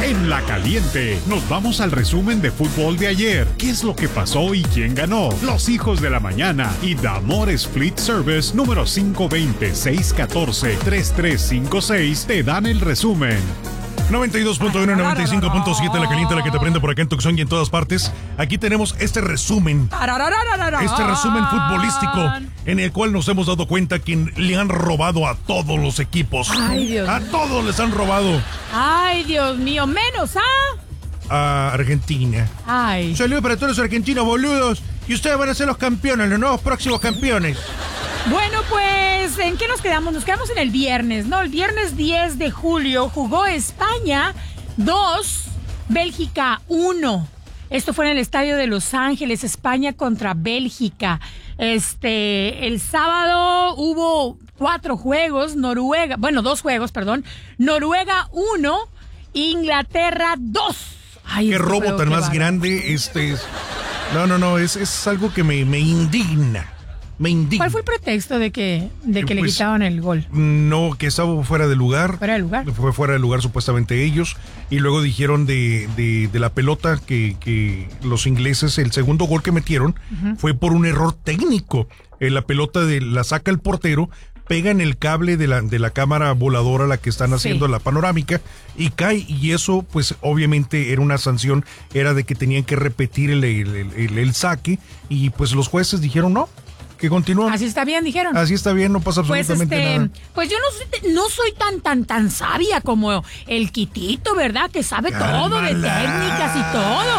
En La Caliente nos vamos al resumen de fútbol de ayer. ¿Qué es lo que pasó y quién ganó? Los hijos de la mañana y Damores Fleet Service número 520-614-3356 te dan el resumen. 92.1, 95.7, La Caliente, la que te prende por acá en Tucson y en todas partes. Aquí tenemos este resumen futbolístico en el cual nos hemos dado cuenta que le han robado a todos los equipos. Ay, Dios. A todos les han robado. Ay, Dios mío, menos a Argentina. Ay. Saludos para todos los argentinos boludos. Y ustedes van a ser los campeones, los nuevos próximos campeones. Bueno, pues, ¿en qué nos quedamos? Nos quedamos en el viernes, ¿no? El viernes 10 de julio jugó España 2, Bélgica 1. Esto fue en el estadio de Los Ángeles, España contra Bélgica. El sábado hubo 2 juegos, Noruega 1, Inglaterra 2. Ay, qué robo tan más grande. Es algo que me indigna. ¿Cuál fue el pretexto de que le quitaban el gol? No, que estaba fuera de lugar. ¿Fuera de lugar? Fue fuera de lugar supuestamente ellos. Y luego dijeron de la pelota que los ingleses, el segundo gol que metieron fue por un error técnico. La pelota la saca el portero, pega en el cable de la cámara voladora, la que están haciendo la panorámica, y cae. Y eso, pues, obviamente era una sanción, era de que tenían que repetir el saque. Y pues los jueces dijeron no. Que continúa. Así está bien, dijeron. Así está bien, no pasa absolutamente nada. Pues yo no soy tan sabia como el Quitito, ¿verdad? Que sabe todo de técnicas y todo.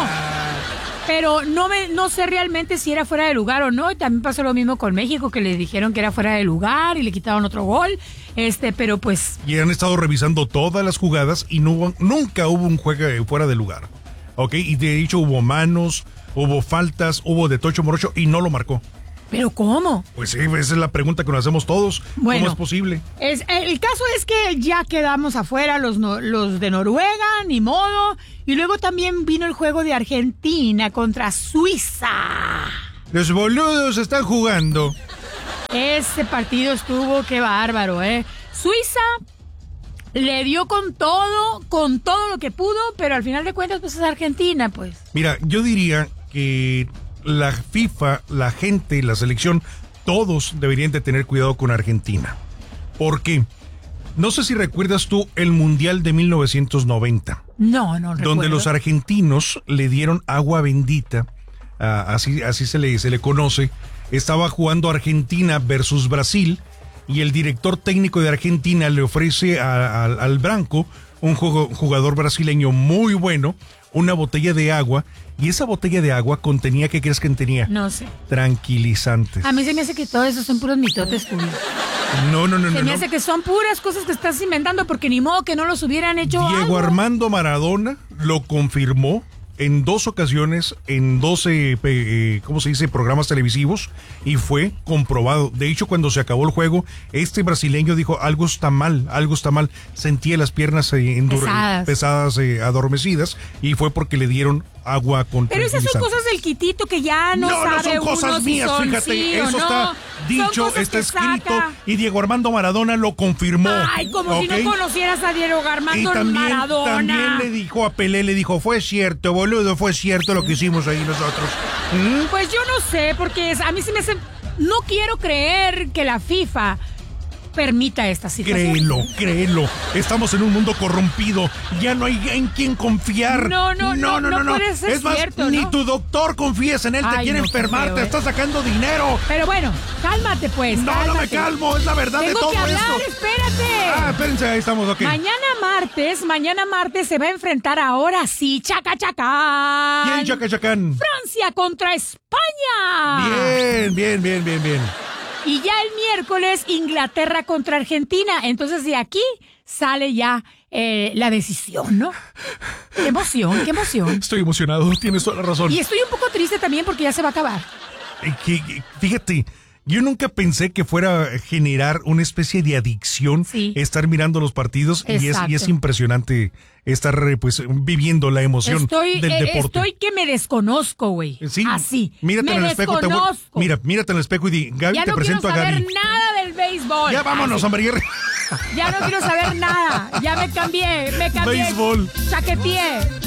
Pero no sé realmente si era fuera de lugar o no. Y también pasó lo mismo con México, que le dijeron que era fuera de lugar y le quitaron otro gol. Pero pues... Y han estado revisando todas las jugadas y nunca hubo un juego fuera de lugar. ¿Ok? Y de hecho hubo manos, hubo faltas, hubo de tocho morocho y no lo marcó. ¿Pero cómo? Pues sí, esa es la pregunta que nos hacemos todos. Bueno, ¿cómo es posible? El caso es que ya quedamos afuera los de Noruega, ni modo. Y luego también vino el juego de Argentina contra Suiza. Los boludos están jugando. Ese partido estuvo, qué bárbaro, ¿eh? Suiza le dio con todo lo que pudo, pero al final de cuentas, pues es Argentina, pues. Mira, yo diría que la FIFA, la gente, la selección, todos deberían de tener cuidado con Argentina. ¿Por qué? No sé si recuerdas tú el Mundial de 1990. No recuerdo. Donde los argentinos le dieron agua bendita, así se le conoce. Estaba jugando Argentina versus Brasil y el director técnico de Argentina le ofrece al Branco, un jugador brasileño muy bueno, una botella de agua. Y esa botella de agua contenía, ¿qué crees que tenía? No sé. Tranquilizantes. A mí se me hace que todo eso son puros mitotes tuyos. No. Se me hace que son puras cosas que estás inventando, porque ni modo que no los hubieran hecho Diego algo. Armando Maradona lo confirmó en 2 ocasiones, en 12, programas televisivos, y fue comprobado. De hecho, cuando se acabó el juego, este brasileño dijo, algo está mal. Sentía las piernas pesadas, adormecidas, y fue porque le dieron agua con Pero esas son cosas del Quitito que ya no sabe son cosas uno mías, si son, fíjate, sí eso está dicho, está escrito, y Diego Armando Maradona lo confirmó. Ay, como si no conocieras a Diego Armando Maradona. También le dijo a Pelé, fue cierto, boludo, fue cierto lo que hicimos ahí nosotros. Pues yo no sé, porque a mí se me hace... No quiero creer que la FIFA permita esta situación. Créelo. Estamos en un mundo corrompido. Ya no hay en quién confiar. No puede ser. Es más, cierto, ni ¿no? tu doctor confíes en él. Te quiere enfermar, te está sacando dinero. Pero bueno, cálmate pues. No me calmo, es la verdad de todo esto. Tengo que hablar, espérate. Espérense, ahí estamos, ok. Mañana martes se va a enfrentar ahora sí, Chacachacán. ¿Quién Chacachacán? Francia contra España. Bien. Y ya el miércoles, Inglaterra contra Argentina. Entonces, de aquí sale ya la decisión, ¿no? ¡Qué emoción! Estoy emocionado, tienes toda la razón. Y estoy un poco triste también porque ya se va a acabar. Fíjate, yo nunca pensé que fuera a generar una especie de adicción estar mirando los partidos. Y es impresionante estar viviendo la emoción del deporte. Estoy que me desconozco, güey. Sí. Así. Mírate en el espejo. Mírate en el espejo y di, Gaby, ya te no presento a Gaby. quiero saber nada del béisbol. Ya vámonos, hombre. Ya no quiero saber nada. Ya me cambié. Béisbol. Chaquepié.